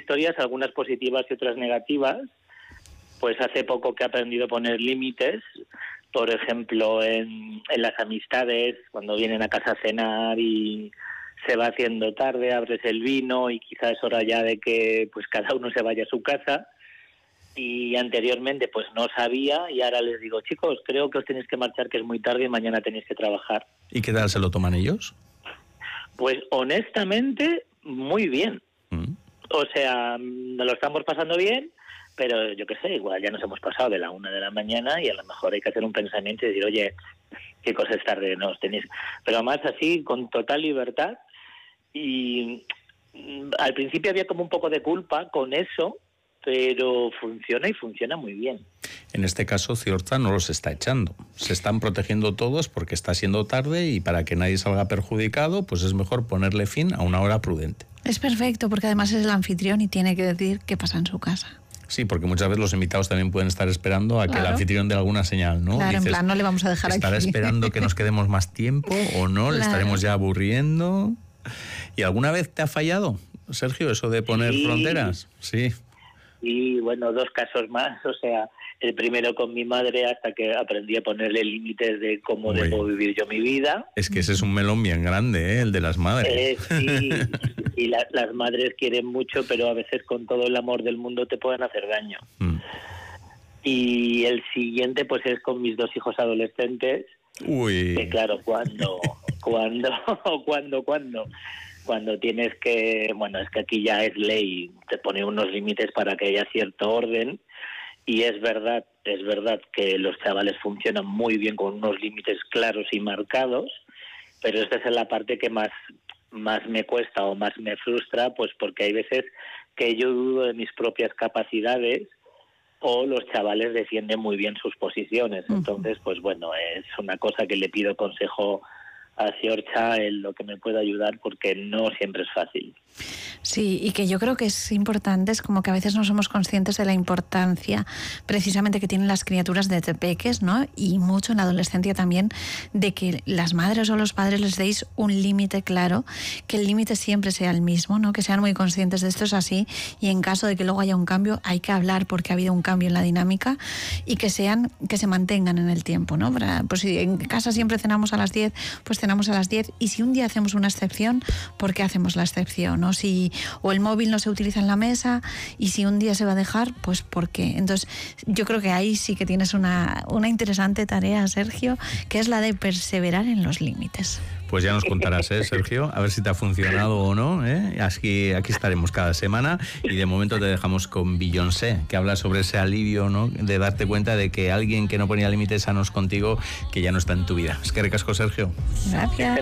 historias, algunas positivas y otras negativas. Pues hace poco que he aprendido a poner límites, por ejemplo, en las amistades, cuando vienen a casa a cenar y se va haciendo tarde, abres el vino y quizás es hora ya de que pues cada uno se vaya a su casa. Y anteriormente pues no sabía y ahora les digo, chicos, creo que os tenéis que marchar, que es muy tarde y mañana tenéis que trabajar. ¿Y qué tal se lo toman ellos? Pues honestamente, muy bien. O sea, nos lo estamos pasando bien, pero yo qué sé, igual ya nos hemos pasado de la 1 de la mañana y a lo mejor hay que hacer un pensamiento y decir, oye, qué cosa es tarde, no os tenéis... Pero además así, con total libertad. Y al principio había como un poco de culpa con eso, pero funciona y funciona muy bien. En este caso, Ziorza no los está echando. Se están protegiendo todos porque está siendo tarde y para que nadie salga perjudicado, pues es mejor ponerle fin a una hora prudente. Es perfecto, porque además es el anfitrión y tiene que decir qué pasa en su casa. Sí, porque muchas veces los invitados también pueden estar esperando a que el anfitrión dé alguna señal, ¿no? Claro, dices, en plan, no le vamos a dejar aquí. ¿estará esperando que nos quedemos más tiempo o no? ¿Le estaremos ya aburriendo? ¿Y alguna vez te ha fallado, Sergio, eso de poner fronteras? Sí. Y bueno, 2 casos más, o sea, el primero con mi madre hasta que aprendí a ponerle límites de cómo debo vivir yo mi vida. Es que ese es un melón bien grande, el de las madres. Sí, y las madres quieren mucho, pero a veces con todo el amor del mundo te pueden hacer daño. Y el siguiente pues es con mis 2 hijos adolescentes. Que claro, cuando tienes que, bueno, es que aquí ya es ley, te pone unos límites para que haya cierto orden, y es verdad que los chavales funcionan muy bien con unos límites claros y marcados, pero esta es la parte que más me cuesta o más me frustra, pues porque hay veces que yo dudo de mis propias capacidades o los chavales defienden muy bien sus posiciones. Entonces, pues bueno, es una cosa que le pido consejo a Ziorcha en lo que me pueda ayudar, porque no siempre es fácil. Sí, y que yo creo que es importante, es como que a veces no somos conscientes de la importancia precisamente que tienen las criaturas desde peques, ¿no? Y mucho en la adolescencia también, de que las madres o los padres les deis un límite claro, que el límite siempre sea el mismo, ¿no? Que sean muy conscientes de esto es así, y en caso de que luego haya un cambio, hay que hablar porque ha habido un cambio en la dinámica, y que se mantengan en el tiempo, ¿no? Pues si en casa siempre cenamos a las 10, pues cenamos a las 10, y si un día hacemos una excepción, ¿por qué hacemos la excepción, no? O el móvil no se utiliza en la mesa, y si un día se va a dejar, pues ¿por qué? Entonces yo creo que ahí sí que tienes una interesante tarea, Sergio, que es la de perseverar en los límites. Pues ya nos contarás, Sergio, a ver si te ha funcionado o no, Aquí estaremos cada semana, y de momento te dejamos con Beyoncé, que habla sobre ese alivio, ¿no? De darte cuenta de que alguien que no ponía límites sanos contigo, que ya no está en tu vida. Es que ricasco, Sergio. Gracias.